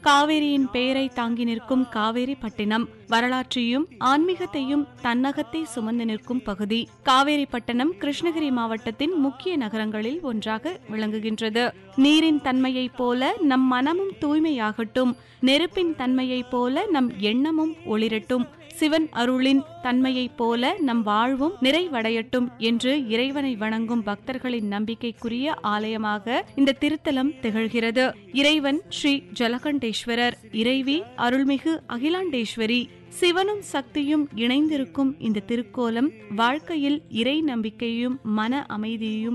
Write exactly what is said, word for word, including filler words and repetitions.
காவேரியின் பெயரை தாங்கி நிற்கும் காவேரிப்பட்டினம் வரலாற்றையும் ஆன்மீகத்தையும் தன்னகத்தை சுமந்து நிற்கும் பகுதி. காவேரிப்பட்டினம் கிருஷ்ணகிரி மாவட்டத்தின் முக்கிய நகரங்களில் ஒன்றாக விளங்குகின்றது. நீரின் தன்மையைப் போல நம் மனமும் தூய்மையாகட்டும், நெருப்பின் தன்மையைப் போல நம் எண்ணமும் ஒளிரட்டும், சிவன் அருளின் தன்மையைப் போல நம் வாழ்வும் நிறைவடையட்டும் என்று இறைவனை வணங்கும் பக்தர்களின் நம்பிக்கைக்குரிய ஆலயமாக இந்த திருத்தலம் திகழ்கிறது. இறைவன் ஸ்ரீ ஜலகண்டேஸ்வரர், இறைவி அருள்மிகு அகிலாண்டேஸ்வரி. சிவனும் சக்தியும் இணைந்திருக்கும் இந்த திருக்கோலம் வாழ்க்கையில் இறை நம்பிக்கையும் மன அமைதியையும்